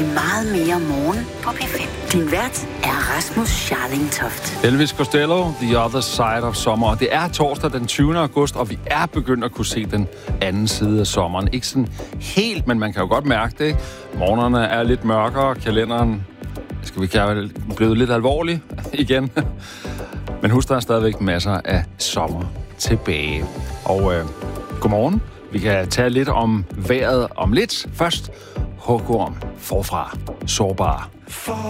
til meget mere morgen på P5. Din vært er Rasmus Scharling-Toft. Elvis Costello, The Other Side of Summer. Det er torsdag den 20. august, og vi er begyndt at kunne se den anden side af sommeren. Ikke sådan helt, men man kan jo godt mærke det. Morgenerne er lidt mørkere, kalenderen er blevet lidt alvorlig igen. Men husk, der er stadigvæk masser af sommer tilbage. Og godmorgen. Vi kan tage lidt om vejret om lidt. Først hugorm forfra. Sårbar.